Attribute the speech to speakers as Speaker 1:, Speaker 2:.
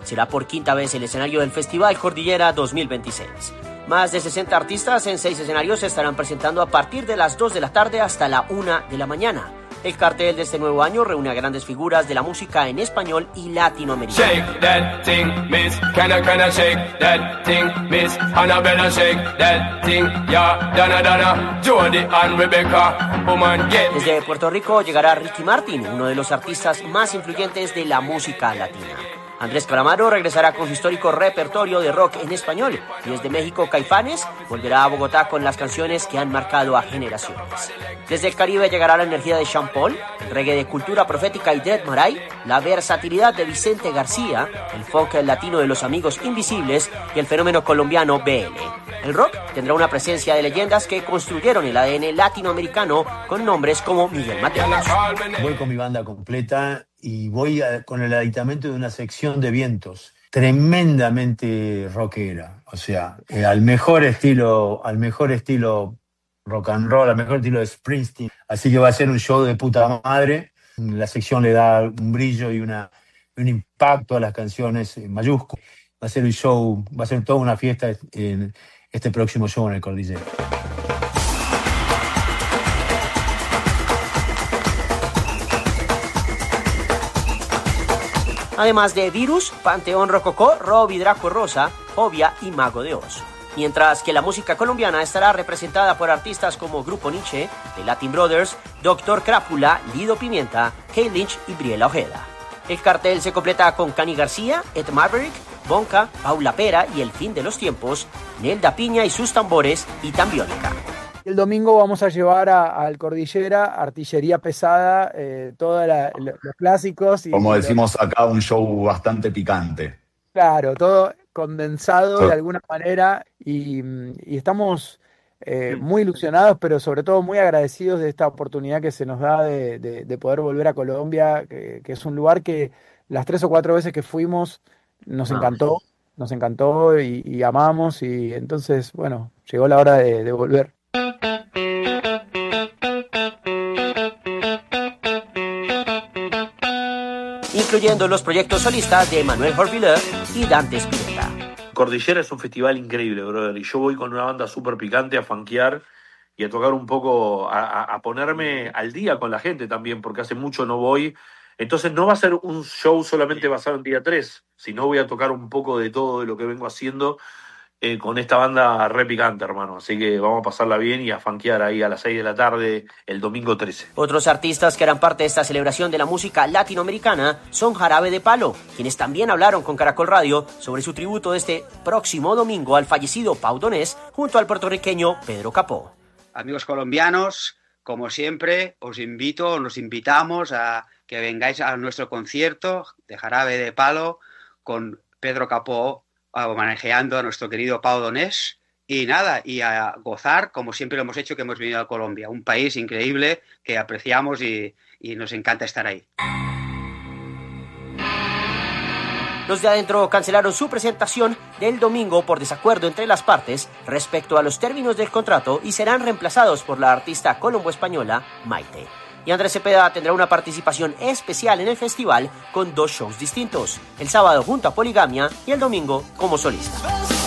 Speaker 1: será por quinta vez el escenario del Festival Cordillera 2026. Más de 60 artistas en 6 escenarios se estarán presentando a partir de las 2 de la tarde hasta la 1 de la mañana. El cartel de este nuevo año reúne a grandes figuras de la música en español y latinoamericana.
Speaker 2: Shake that thing, miss. Can I shake that thing, miss? Annabella, shake that thing, yeah. Dana, Jody and Rebecca, woman, get.
Speaker 1: Desde Puerto Rico llegará Ricky Martin, uno de los artistas más influyentes de la música latina. Andrés Calamaro regresará con su histórico repertorio de rock en español. Y desde México, Caifanes volverá a Bogotá con las canciones que han marcado a generaciones. Desde el Caribe llegará la energía de Sean Paul, el reggae de Cultura Profética y Dread Marai, la versatilidad de Vicente García, el funk latino de los Amigos Invisibles y el fenómeno colombiano BL. El rock tendrá una presencia de leyendas que construyeron el ADN latinoamericano con nombres como Miguel Mateos.
Speaker 3: Voy con mi banda completa y voy con el aditamento de una sección de vientos tremendamente rockera, o sea, al mejor estilo rock and roll, al mejor estilo de Springsteen. Así que va a ser un show de puta madre. La sección le da un brillo y un impacto a las canciones mayúsculo. Va a ser un show, va a ser toda una fiesta en este próximo show en el Cordillera.
Speaker 1: Además de Virus, Panteón Rococó, Robbie Draco Rosa, Fobia y Mago de Oz. Mientras que la música colombiana estará representada por artistas como Grupo Nietzsche, The Latin Brothers, Dr. Crápula, Lido Pimienta, Kay Lynch y Briela Ojeda. El cartel se completa con Cani García, Ed Maverick, Bonca, Paula Pera y El Fin de los Tiempos, Nelda Piña y sus tambores y Tambiónica.
Speaker 4: El domingo vamos a llevar al Cordillera artillería pesada, todos los clásicos. Y
Speaker 5: como decimos acá, un show bastante picante.
Speaker 4: Claro, todo condensado de alguna manera y estamos muy ilusionados, pero sobre todo muy agradecidos de esta oportunidad que se nos da de poder volver a Colombia, que es un lugar que las 3 o 4 veces que fuimos nos encantó y amamos, y entonces, bueno, llegó la hora de volver.
Speaker 1: Incluyendo los proyectos solistas de Manuel Jorvilleur y Dante Spinetta.
Speaker 6: Cordillera es un festival increíble, brother, y yo voy con una banda súper picante a funkear y a tocar un poco, a ponerme al día con la gente también, porque hace mucho no voy. Entonces no va a ser un show solamente basado en día 3, sino voy a tocar un poco de todo de lo que vengo haciendo con esta banda re picante, hermano. Así que vamos a pasarla bien y a funkear ahí a las 6 de la tarde el domingo 13.
Speaker 1: Otros artistas que harán parte de esta celebración de la música latinoamericana son Jarabe de Palo, quienes también hablaron con Caracol Radio sobre su tributo de este próximo domingo al fallecido Pau Donés junto al puertorriqueño Pedro Capó.
Speaker 7: Amigos colombianos, como siempre, nos invitamos a que vengáis a nuestro concierto de Jarabe de Palo con Pedro Capó, homenajeando a nuestro querido Pau Donés, y nada, y a gozar como siempre lo hemos hecho, que hemos venido a Colombia, un país increíble que apreciamos y nos encanta estar ahí.
Speaker 1: Los de Adentro cancelaron su presentación del domingo por desacuerdo entre las partes respecto a los términos del contrato y serán reemplazados por la artista colombo-española Maite. Y Andrés Cepeda tendrá una participación especial en el festival con 2 shows distintos, el sábado junto a Poligamia y el domingo como solista.